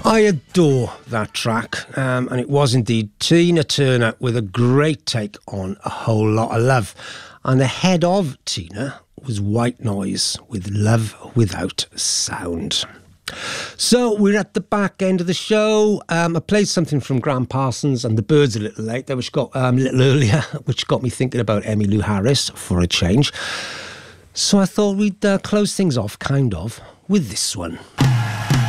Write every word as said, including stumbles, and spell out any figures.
I adore that track, um, and it was indeed Tina Turner with a great take on A Whole Lot of Love. And ahead of Tina was White Noise with Love Without Sound. So we're at the back end of the show. Um, I played something from Graham Parsons and the Byrds a little late, which got um, a little earlier, which got me thinking about Emmylou Harris for a change. So I thought we'd uh, close things off, kind of, with this one.